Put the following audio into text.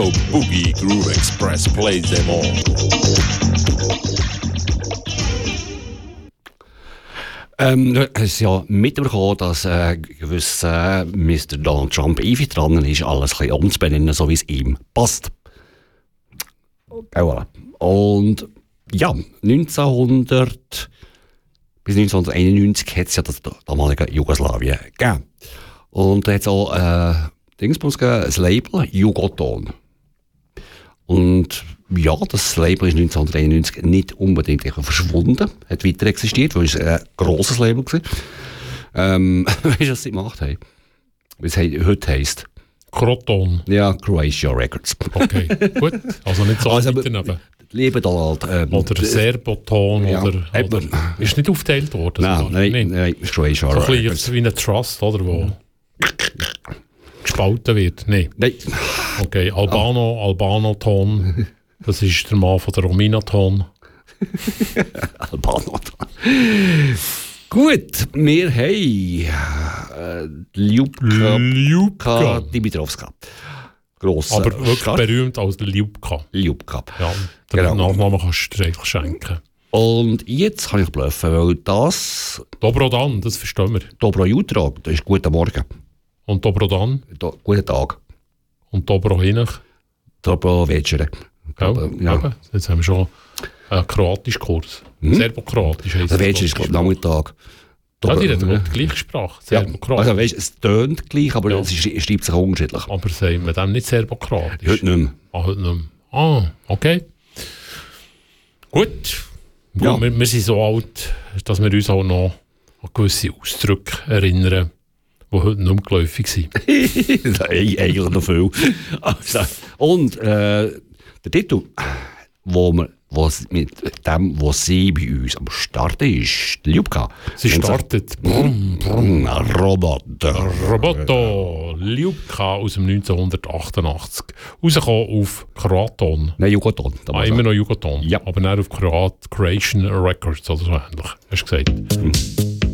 Boogie Groove Express plays them all. Es ist ja mitbekommen, dass gewisser Mr. Donald Trump ewig dran ist, alles ein bisschen umzubenennen, so wie es ihm passt. Voilà. Und ja, 1900 bis 1991 hat es ja das damalige Jugoslawien gegeben. Und da hat es auch das Label Jugoton. Und ja, das Label ist 1991 nicht unbedingt verschwunden, hat weiter existiert, weil es ein grosses Label war. Weißt du, was sie gemacht haben? Wie es heute heisst? Kroton. Ja, Croatia Records. Okay, gut. Also nicht so Also, daneben. Liebe Donald. Oder Serboton ja, oder ist nicht aufgeteilt worden? Nein, Croatia so ein Records. bisschen wie ein Trust, oder? Wo gespalten wird. Nein. Okay, Albano-Ton. Das ist der Mann von der Romina-Ton. Albano-Ton. Gut, wir haben Ljubka Dimitrovska. Grosser Aber wirklich Start. berühmt als Ljubka. Ljubka. Ja, den Nachnamen kannst du dir einfach schenken. Und jetzt kann ich bluffen, weil das Dobrodan, das verstehen wir. Dobro Jutra, das ist Guten Morgen. Und Dobrodan? Guten Tag. Und Dobro Hinach? Dobro Večer. Ja. Jetzt haben wir schon einen Kroatisch-Kurs. Serbo-Kroatisch heisst das. Večer ist Nachmittag. Ja, die reden die gleiche Sprache. Serbo-Kroatisch. Also weißt, es tönt gleich, aber es schreibt sich unterschiedlich. Aber sagen wir dann nicht Serbo-Kroatisch? Heute nicht mehr. Heute nicht mehr. Okay. Gut. Ja. Wir sind so alt, dass wir uns auch noch an gewisse Ausdrücke erinnern, die heute nicht mehr geläufig sind. Eigentlich noch viel. Und der Titel, was sie bei uns am Starten ist, Ljubka. Sie startet. Roboto. Ljubka aus dem 1988. Rausgekommen auf Kroaton. Nein, Jugoton. Immer noch Jugoton. Ja. Aber nicht auf Croatian Records oder so ähnlich. Hast du gesagt?